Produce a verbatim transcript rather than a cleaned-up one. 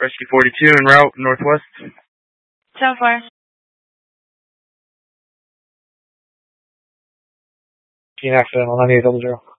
Rescue forty-two en route northwest. So far. Accident on ninety-eight double zero.